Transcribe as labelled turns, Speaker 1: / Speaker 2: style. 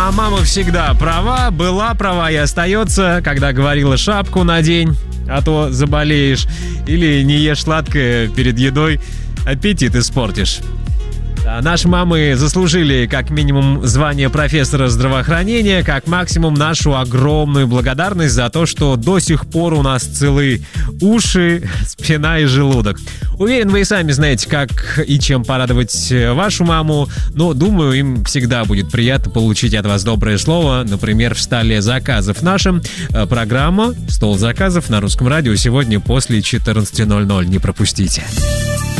Speaker 1: А мама всегда права, была права и остается, когда говорила: шапку надень, а то заболеешь. Или не ешь сладкое перед едой, аппетит испортишь. Наши мамы заслужили как минимум звание профессора здравоохранения, как максимум нашу огромную благодарность за то, что до сих пор у нас целы уши, спина и желудок. Уверен, вы и сами знаете, как и чем порадовать вашу маму, но думаю, им всегда будет приятно получить от вас доброе слово, например, в столе заказов. Наша программа «Стол заказов» на Русском радио сегодня после 14:00. Не пропустите.